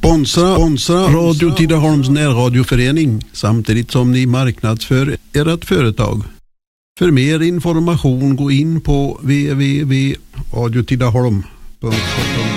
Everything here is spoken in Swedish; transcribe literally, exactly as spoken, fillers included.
Sponsra, sponsra Radio Tidaholms närradioförening samtidigt som ni marknadsför ert företag. För mer information gå in på w w w punkt radio tidaholm punkt com.